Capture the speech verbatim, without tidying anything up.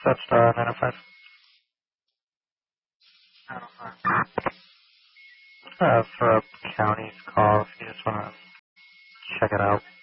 That's uh, nine oh five. Uh, for a county's call, if you just want to check it out.